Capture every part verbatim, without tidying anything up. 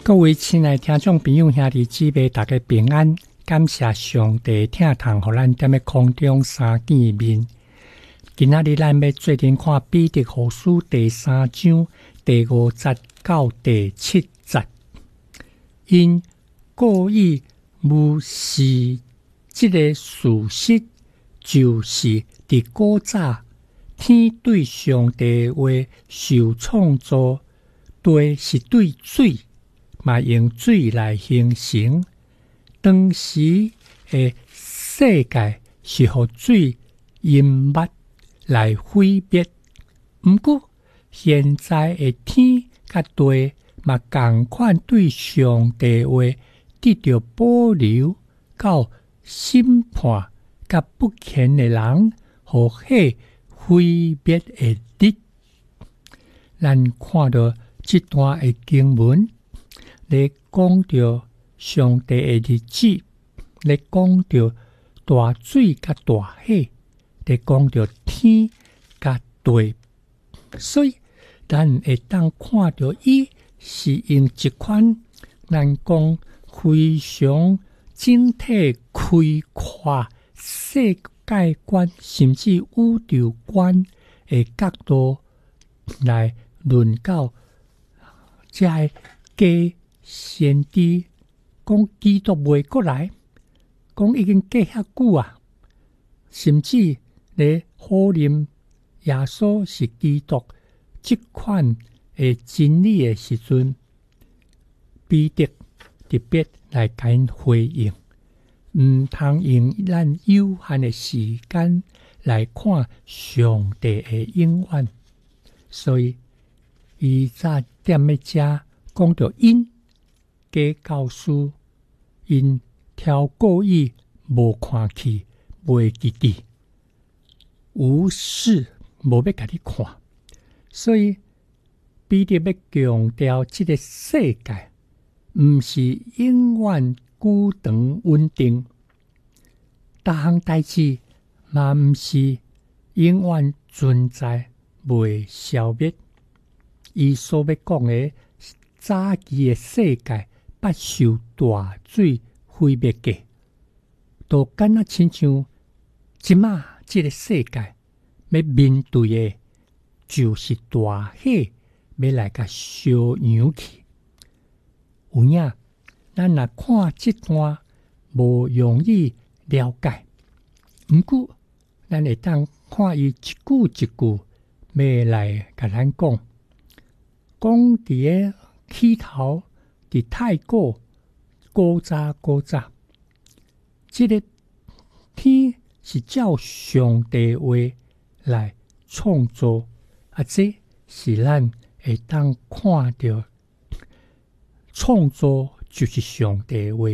各位亲爱听众朋友兄弟姊妹，大家平安，感谢上帝听堂，互咱踮咧空中相见面。今仔日咱要做阵看彼得后书第三章第五节到第七节，因故意无视这个事实，就是伫古早天对上帝话受创造，地是对水。嘛用水来形成，当时的世界是互水淹没来毁灭。毋过现在的天甲地嘛同款对上帝话得到保留，到审判甲不虔的人互迄毁灭的日。咱看到这段的经文。咧讲到上帝的日子，咧讲到大水甲大海，咧讲到天甲地，所以咱会当看到伊是用一款咱讲非常整体开阔世界观，甚至宇宙观的角度来论到这个假先知讲基督未过来，讲已经过遐久啊，甚至咧否认耶稣是基督这款的真理的时阵，彼得特别来甲因回应，毋通用咱有限的时间来看上帝的应允，所以伊早踮咧遮讲到因。假教师因挑故意无看去，袂记得，无视无要甲你看，所以彼得要强调这个世界毋是永远久长稳定，逐项代志嘛毋是永远存在袂消灭。伊所要讲的早期的世界。不受大水毁灭嘅，都敢若亲像即马即个世界要面对嘅，就是大海要来甲烧扬去。有影，咱若看即段无容易了解，毋过咱会当看伊一句一句要来甲咱讲，讲伫个起头。伫太古古早古早，这个天是照上帝话来创造，啊，这是咱会当看到创造就是上帝话，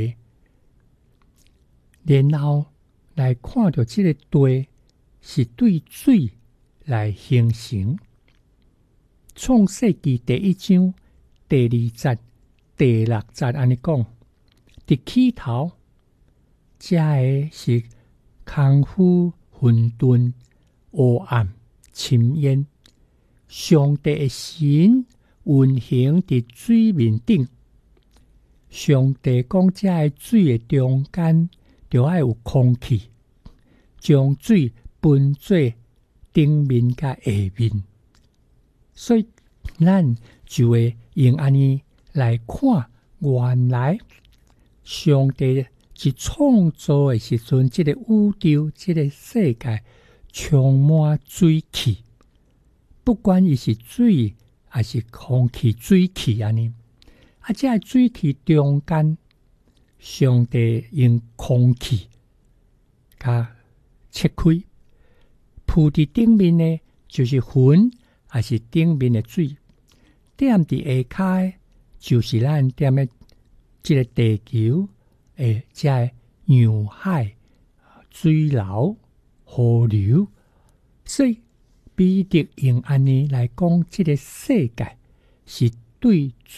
然后来看到这个地是对水来形成。创世纪第一章第二节。第六节安尼讲，伫起头，这个是空虚、混沌、黑暗、深渊。上帝的神运行伫水面顶。上帝讲，这个水的中间就要有空气，将水分做顶面甲下面。所以，咱就会用安尼。来看，原来上帝是创造的时阵，这个宇宙、这个世界充满水气，不管伊是水还是空气、水气安尼。啊，这个水气中间，上帝用空气甲切开，铺伫顶面呢，就是云，还是顶面的水，踮伫下骹。就是咱踮咧即个地球诶，即个洋海、水流、河流，所以彼得用安尼来讲，即个世界是对